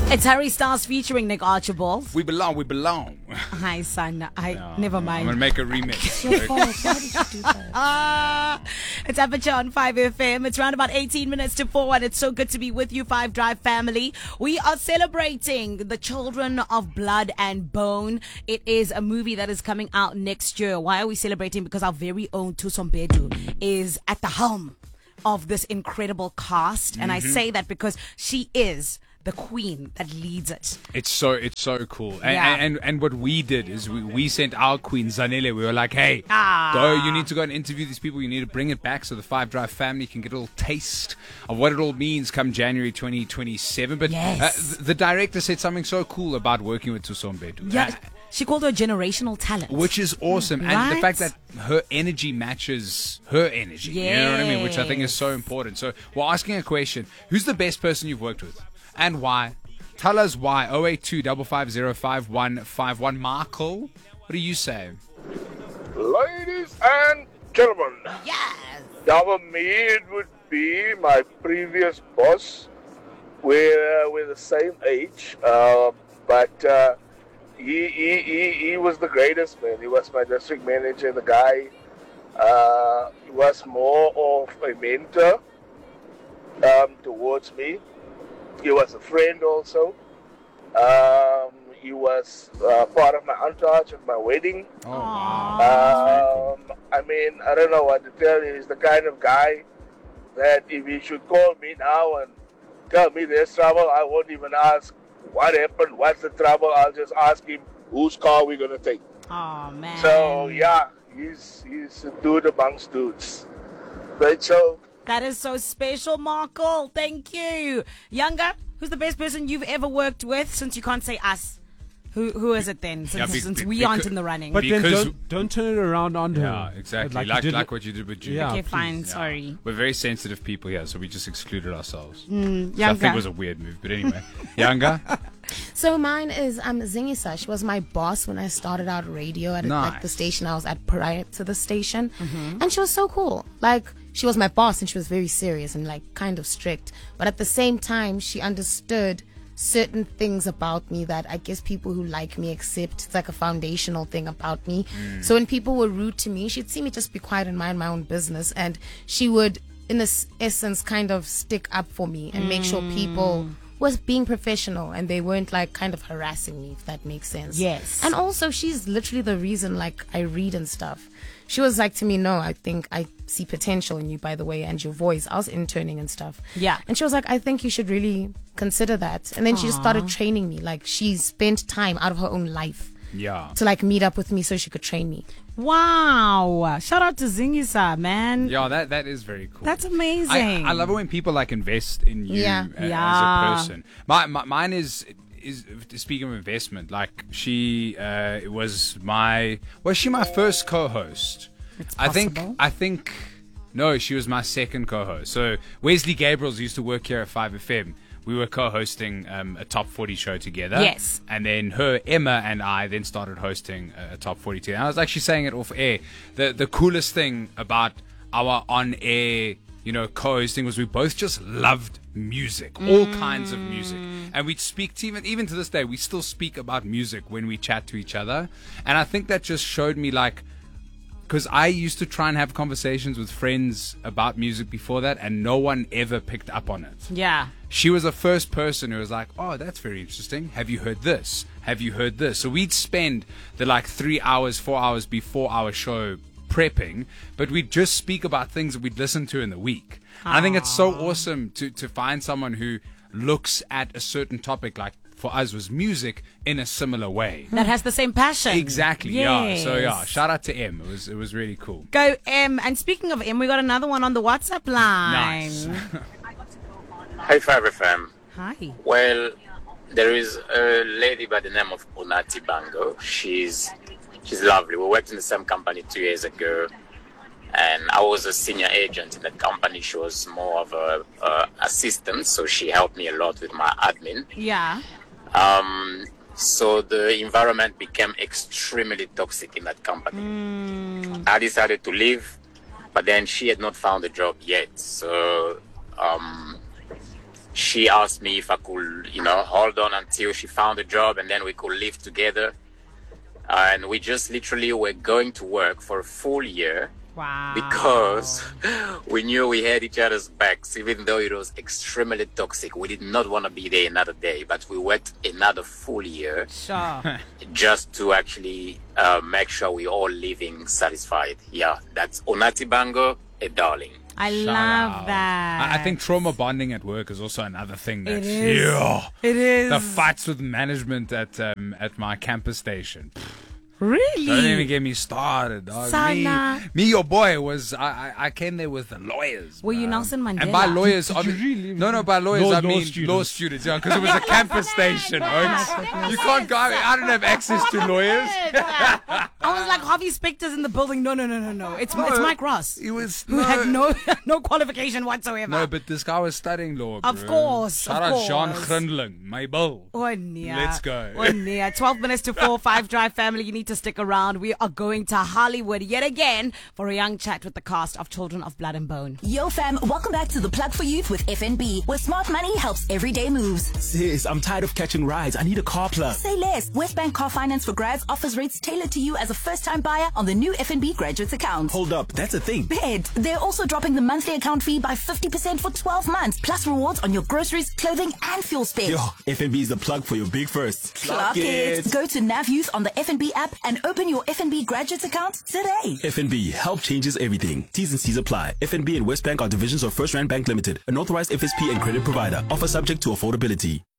It's Harry Styles featuring Nick Archibald. We belong. Hi, son. Never mind. I'm going to make a remix. It's Aperture on 5FM. It's around about 18 minutes to 4, and it's so good to be with you, Five Drive family. We are celebrating The Children of Blood and Bone. It is a movie that is coming out next year. Why are we celebrating? Because our very own Thuso Mbedu is at the helm of this incredible cast. And I say that because she is the queen that leads it. It's so cool. And what we did is we sent our queen Zanele. We were like, hey, you need to go and interview these people. You need to bring it back so the Five Drive family can get a little taste of what it all means come January 2027. But yes. The director said something so cool about working with Thuso Mbedu. Yeah. She called her generational talent. Which is awesome. Right? And the fact that her energy matches her energy. Yes. You know what I mean? Which I think is so important. So we're asking a question. Who's the best person you've worked with? And why? Tell us why. 082 550 5151. Marco, what do you say? Ladies and gentlemen. Yes. For me, it would be my previous boss. We're the same age. But he was the greatest, man. He was my district manager. The guy was more of a mentor towards me. He was a friend also. He was part of my entourage at my wedding. Oh, wow. I mean, I don't know what to tell you. He's the kind of guy that if he should call me now and tell me there's trouble, I won't even ask what happened, what's the trouble. I'll just ask him whose car we're going to take. Oh, man. So, yeah, he's a dude amongst dudes. Great show. That is so special, Marco. Thank you. Younger, who's the best person you've ever worked with? Since you can't say us, who is it then? Since we aren't in the running. But then don't turn it around on her. Yeah, exactly. Like what you did with Julie. Yeah, okay, please. fine. Sorry. We're very sensitive people here, so we just excluded ourselves. Younger. So I think it was a weird move. But anyway, Younger. So mine is Zingisa. She was my boss when I started out radio at like the station I was at prior to the station. And she was so cool. Like, she was my boss and she was very serious and like kind of strict. But at the same time, she understood certain things about me that I guess people who like me accept. It's like a foundational thing about me. So when people were rude to me, she'd see me just be quiet and mind my own business. And she would, in this essence, kind of stick up for me and make sure people was being professional and they weren't like kind of harassing me, if that makes sense. Yes. And also she's literally the reason like I read and stuff. She was like to me, no, I think I see potential in you, by the way, and your voice. I was interning and stuff. Yeah. And she was like, I think you should really consider that. And then she just started training me. Like, she spent time out of her own life to like meet up with me so she could train me. Wow. Shout out to Zingisa, man. Yeah, that is very cool. That's amazing. I love it when people like invest in you as a person. Mine is speaking of investment, like she was my first co-host? It's possible. I think no, she was my second co-host. So Wesley Gabriels used to work here at 5FM. We were co-hosting a Top 40 show together. Yes. And then Emma and I then started hosting a Top 40 together. And I was actually saying it off air. The coolest thing about our on-air, co-hosting was we both just loved music, all kinds of music. And we'd speak to even to this day, we still speak about music when we chat to each other. And I think that just showed me because I used to try and have conversations with friends about music before that, and no one ever picked up on it. Yeah. She was the first person who was like, oh, that's very interesting. Have you heard this? Have you heard this? So we'd spend the 3 hours, 4 hours before our show prepping, but we'd just speak about things that we'd listened to in the week. And I think it's so awesome to find someone who looks at a certain topic, like for us was music, in a similar way. That has the same passion. Exactly. Yes. Yeah. So shout out to M. It was really cool. Go M. And speaking of M, we got another one on the WhatsApp line. Nice. Hi, 5FM. Hi. Well, there is a lady by the name of Unati Bango. She's lovely. We worked in the same company 2 years ago, and I was a senior agent in that company. She was more of a assistant, so she helped me a lot with my admin. Yeah. So the environment became extremely toxic in that company. I decided to leave, but then she had not found a job yet. So she asked me if I could, hold on until she found a job and then we could live together. And we just literally were going to work for a full year. Wow. Because we knew we had each other's backs, even though it was extremely toxic. We did not want to be there another day, but we worked another full year. Sure. Just to actually make sure we're all living satisfied. Yeah, that's Onati Bango, a darling. I Shout love out. that. I think trauma bonding at work is also another thing. It That's, is. Yeah. It is. The fights with management at my campus station. Really? Don't even get me started, dog. Sana. Me, your boy was. I came there with the lawyers. Were you bruh. Nelson Mandela? And by lawyers, I Did you mean really? no, by lawyers Law I mean students. law students. Yeah, because it was a campus station. Folks. You can't go. I don't have access to lawyers. I was like, Harvey Specter's in the building. No. It's Mike Ross, It was who had no qualification whatsoever. No, but this guy was studying law. Of bro. course, Shout of out John course. Grindling, my bill. Let's go. 12 minutes to 4, 5 Drive family. You need to stick around. We are going to Hollywood yet again for a young chat with the cast of Children of Blood and Bone. Yo fam, welcome back to the Plug for Youth with FNB, where smart money helps everyday moves. Sis, I'm tired of catching rides. I need a car plug. Say less. Westbank Car Finance for Grads offers rates tailored to you as a first-time buyer on the new FNB Graduates account. Hold up, that's a thing. Bed. They're also dropping the monthly account fee by 50% for 12 months, plus rewards on your groceries, clothing, and fuel spend. Yo, FNB is the plug for your big first. Clock it. Go to Nav Youth on the FNB app and open your FNB Graduates account today. FNB, help changes everything. T's and C's apply. FNB and Westbank are divisions of First Rand Bank Limited, an authorized FSP and credit provider. Offer subject to affordability.